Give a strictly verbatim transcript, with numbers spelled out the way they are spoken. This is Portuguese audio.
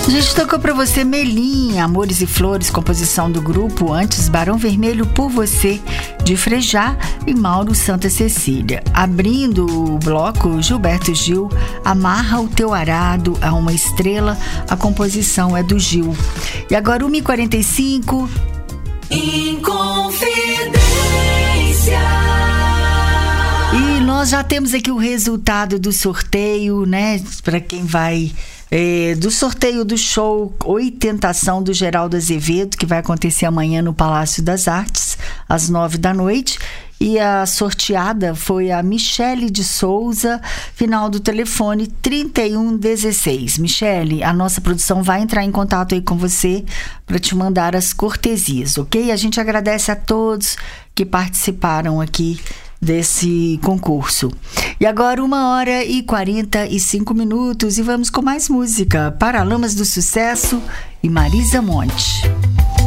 A gente tocou pra você Melim, Amores e Flores, composição do grupo. Antes, Barão Vermelho, Por Você, de Frejá e Mauro Santa Cecília. Abrindo o bloco, Gilberto Gil, Amarra o Teu Arado a uma Estrela. A composição é do Gil. E agora, uma e quarenta e cinco. Inconfidência. E nós já temos aqui o resultado do sorteio, né? Para quem vai... É, do sorteio do show Oitentação do Geraldo Azevedo, que vai acontecer amanhã no Palácio das Artes, às nove da noite. E a sorteada foi a Michele de Souza, final do telefone trinta e um dezesseis. Michele, a nossa produção vai entrar em contato aí com você para te mandar as cortesias, ok? A gente agradece a todos que participaram aqui desse concurso. E agora uma hora e quarenta e cinco minutos e vamos com mais música. Paralamas do Sucesso e Marisa Monte.